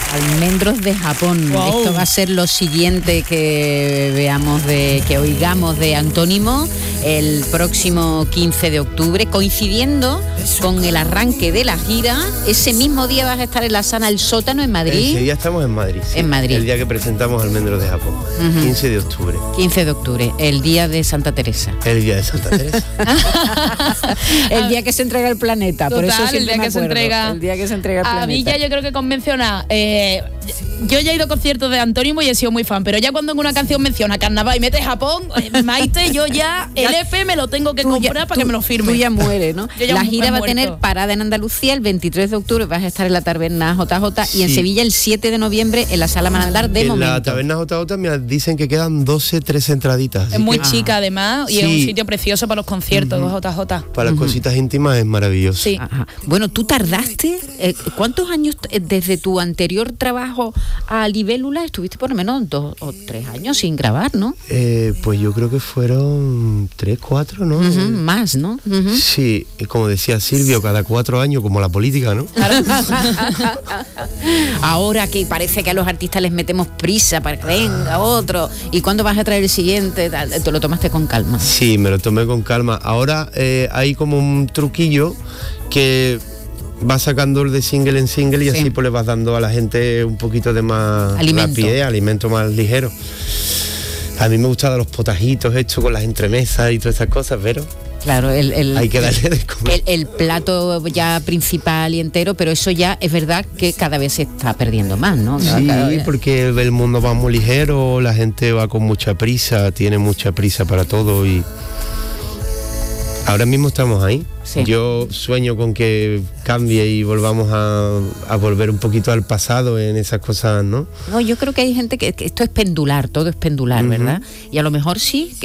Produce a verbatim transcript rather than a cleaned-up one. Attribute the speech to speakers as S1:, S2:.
S1: Almendros de Japón.
S2: Wow.
S1: Esto va a ser lo siguiente que veamos de, que oigamos de Antónimo el próximo quince de octubre, coincidiendo con el arranque de la gira. Ese mismo día vas a estar en la sala El Sótano en Madrid.
S3: Ese día estamos en Madrid. Sí,
S1: en Madrid.
S3: El día que presentamos Almendros de Japón. Uh-huh. quince de octubre.
S1: quince de octubre, el día de Santa Teresa.
S3: El día de Santa Teresa.
S1: El día que se entrega el planeta.
S2: Total,
S1: por eso
S2: el día que se entrega.
S1: El día que se entrega el
S2: a
S1: planeta.
S2: A mí ya yo creo que convenciona. Eh, yo ya he ido a conciertos de Antónimo y he sido muy fan, pero ya cuando en una canción menciona carnaval y mete Japón, eh, Maite, yo ya el E P me lo tengo que comprar ya, para tú, que me lo firme.
S1: Tú ya mueres, ¿no?
S2: Ya
S1: la gira va a
S2: muerto.
S1: tener parada en Andalucía el veintitrés de octubre, vas a estar en la taberna J J sí. y en Sevilla el siete de noviembre en la sala Manandar de
S3: en
S1: momento.
S3: En la taberna J J me dicen que quedan doce, trece entraditas.
S2: Es muy
S3: que...
S2: chica además y sí. es un sitio precioso para los conciertos, uh-huh. J J.
S3: Para las uh-huh. cositas íntimas es maravilloso.
S2: Sí.
S1: Ajá. Bueno, tú tardaste, eh, ¿cuántos años eh, desde tu anterior trabajo a Libélula estuviste por lo menos dos o tres años sin grabar, ¿no?
S3: Eh, pues yo creo que fueron tres, cuatro, ¿no?
S1: Uh-huh, más, ¿no? Uh-huh.
S3: Sí, como decía Silvio, cada cuatro años, como la política, ¿no?
S1: Ahora que parece que a los artistas les metemos prisa para que venga otro, ¿y cuándo vas a traer el siguiente? ¿Te lo tomaste con calma?
S3: Sí, me lo tomé con calma. Ahora eh, hay como un truquillo que vas sacando el de single en single y sí. así pues le vas dando a la gente un poquito de más
S1: alimento,
S3: rapidez, alimento más ligero. A mí me gustan los potajitos hechos con las entremesas y todas esas cosas, pero
S1: claro, el, el,
S3: hay que darle de comer.
S1: El, el plato ya principal y entero, pero eso ya es verdad que cada vez se está perdiendo más, ¿no?
S3: Sí,
S1: cada vez...
S3: porque el mundo va muy ligero, la gente va con mucha prisa, tiene mucha prisa para todo y ahora mismo estamos ahí. Sí. Yo sueño con que cambie y volvamos a, a volver un poquito al pasado en esas cosas, ¿no?
S1: No, yo creo que hay gente que, que esto es pendular, todo es pendular, uh-huh. ¿verdad? Y a lo mejor sí, que